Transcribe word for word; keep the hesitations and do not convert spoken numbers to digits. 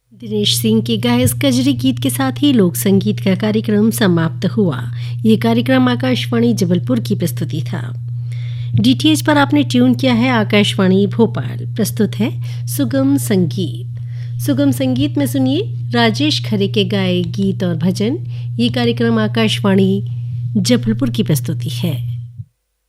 दिनेश सिंह के गाए इस कजरी गीत के साथ ही लोक संगीत का कार्यक्रम समाप्त हुआ। ये कार्यक्रम आकाशवाणी जबलपुर की प्रस्तुति था। डीटीएच पर आपने ट्यून किया है आकाशवाणी भोपाल। प्रस्तुत है सुगम संगीत। सुगम संगीत में सुनिए राजेश खरे के गाए गीत और भजन। ये कार्यक्रम आकाशवाणी जबलपुर की प्रस्तुति है।